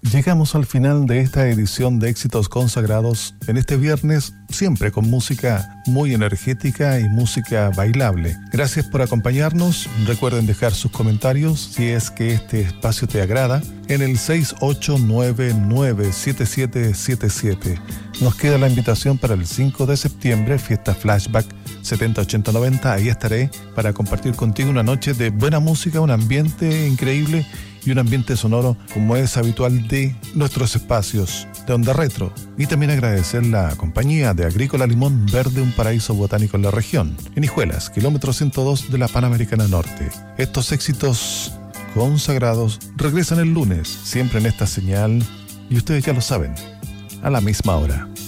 Llegamos al final de esta edición de Éxitos Consagrados en este viernes, siempre con música muy energética y música bailable. Gracias por acompañarnos. Recuerden dejar sus comentarios si es que este espacio te agrada en el 68997777. Nos queda la invitación para el 5 de septiembre, fiesta Flashback 70, 80, 90. Ahí estaré para compartir contigo una noche de buena música, un ambiente increíble y un ambiente sonoro como es habitual de nuestros espacios de Onda Retro. Y también agradecer la compañía de Agrícola Limón Verde, un paraíso botánico en la región, en Hijuelas, kilómetro 102 de la Panamericana Norte. Estos éxitos consagrados regresan el lunes, siempre en esta señal, y ustedes ya lo saben, a la misma hora.